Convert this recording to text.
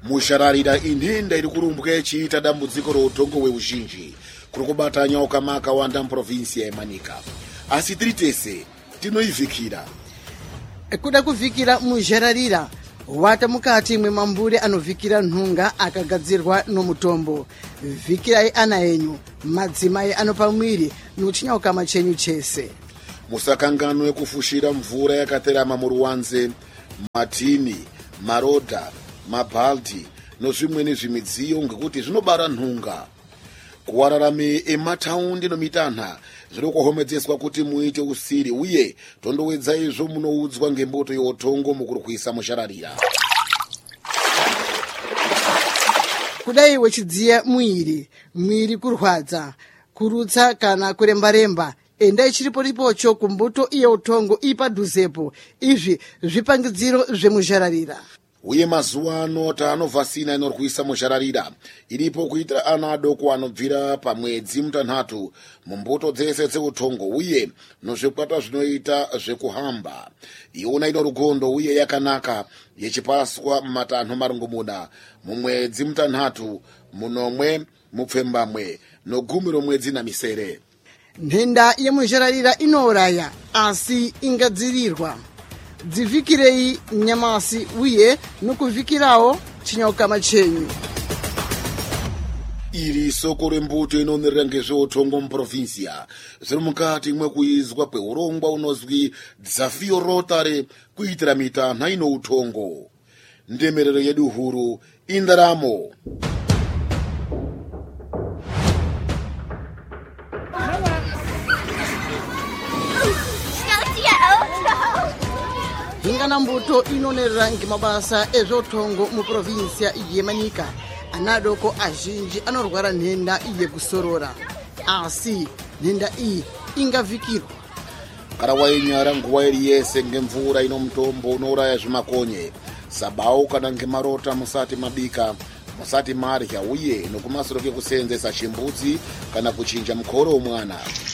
Mushararira inhenda iri kurumbwa ichiita dambudziko routongo hweuzhinji kuri kubata nyoka makawanda muprovinsi yeManika. Asi tiri tese tinoivhikira. Kuda kuvhikira muzhararira wata mukati mwemambure anovhikira nhunga akagadzirwa nomutombo. Vhikirai ana enyu, madzimai anopa mwiri nochinyauka chenyu chese. Musakanganwe kufushira mvura yakaterama muruwanze, matini, marodha, mabhaldi nozvimweni zvimidziyo ngekuti zvinobara nhunga. Kuwararame emataundi nomitanha zviri kuhomedzeswa kuti muite usiri uye tondowedza izvo munoudzwa ngemboto youtongo mukurwisa mushararira. Kudai wechidziya mwiri kurwadza, kurutsa kana kuremba-remba, endai chiripo-ripocho kumbuto yeutongo ipadhuzepo. Izvi zvipangidziro zvemuzhararira. Uye mazuva ano tanovhasina inorwisa mushararira iripo kuitira ana adoko anobvira pamwedzi mutanhatu mumbuto dzese dzeutongo uye nozvikwata zvinoita zvekuhamba. Iona ino rugondo uye yakanaka yechipaswa mumatanho marongomuna mumwedzi mutanhatu, munomwe, mupfembamwe nogumi romwedzi namisere. Nhenda yemuzhararira inouraya asi ingadzirirwa. Dzivhikirei nyamasi uye nokuvhikirawo chinyauka chenyu. Iri soko rembuto inomirira ngezveutongo muprovinsia zviri mukati mwekuizwa kweurongwa unozwi Dzafio Rotary kuitira mitanha ino utongo. Ndemerero yedu huru indaramo. Hingana mbuto inonerera ngemabasa ezveutongo muprovinsia yeManika. Ana adoko azhinji anorwara nhenda yekusorora. Asi nhenda iyi ingavhikirwa. Kana wainyara nguva iri yese ngemvura ino mutombo unouraya zvimakonye. Sabau kana ngemarota musati mabika, musati marya uye nokumasoro kekuseenzesa chimbudzi kana kuchinja mukoro womwana.